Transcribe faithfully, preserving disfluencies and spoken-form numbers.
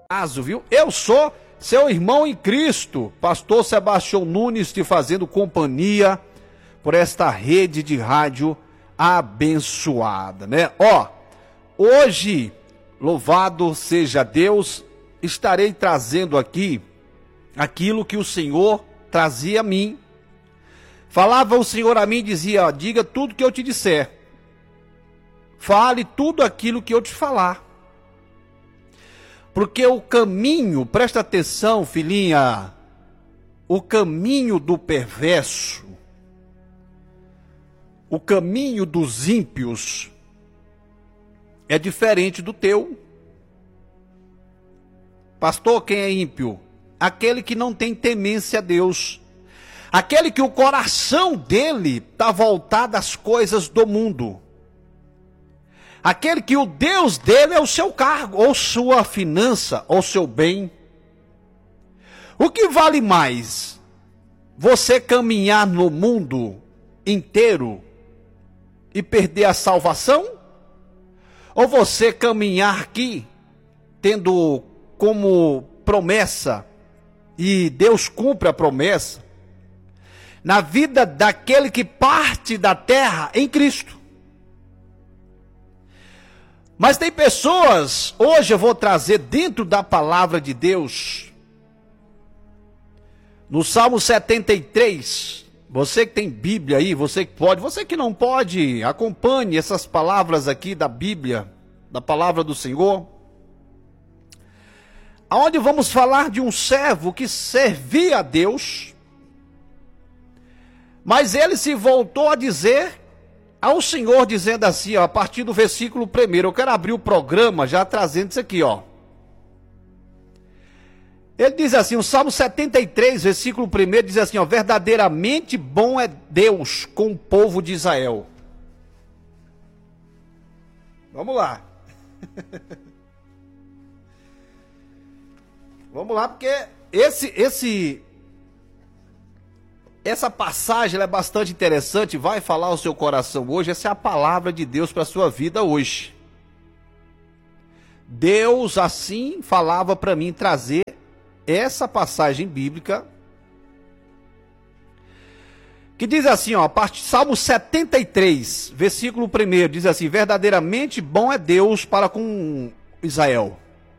caso, viu? Eu sou seu irmão em Cristo, pastor Sebastião Nunes, te fazendo companhia por esta rede de rádio abençoada, né? Ó, hoje, louvado seja Deus, estarei trazendo aqui aquilo que o Senhor trazia a mim. Falava o Senhor a mim e dizia, ó, diga tudo que eu te disser. Fale tudo aquilo que eu te falar. Porque o caminho, presta atenção, filhinha, o caminho do perverso, o caminho dos ímpios é diferente do teu. Pastor, quem é ímpio? Aquele que não tem temência a Deus. Aquele que o coração dele está voltado às coisas do mundo. Aquele que o Deus dele é o seu cargo, ou sua finança, ou seu bem. O que vale mais? Você caminhar no mundo inteiro e perder a salvação? Ou você caminhar aqui, tendo como promessa, e Deus cumpre a promessa, na vida daquele que parte da terra em Cristo. Mas tem pessoas, hoje eu vou trazer dentro da palavra de Deus, no Salmo setenta e três, você que tem Bíblia aí, você que pode, você que não pode, acompanhe essas palavras aqui da Bíblia, da palavra do Senhor, aonde vamos falar de um servo que servia a Deus, mas ele se voltou a dizer ao Senhor, dizendo assim, ó, a partir do versículo primeiro, eu quero abrir o programa já trazendo isso aqui, ó. Ele diz assim, o Salmo setenta e três, versículo primeiro, diz assim, ó, verdadeiramente bom é Deus com o povo de Israel. Vamos lá. Vamos lá, porque esse, esse, essa passagem ela é bastante interessante, vai falar ao seu coração hoje, essa é a palavra de Deus para a sua vida hoje. Deus assim falava para mim trazer essa passagem bíblica, que diz assim, ó, a parte, Salmo setenta e três, versículo primeiro, diz assim, verdadeiramente bom é Deus para com Israel.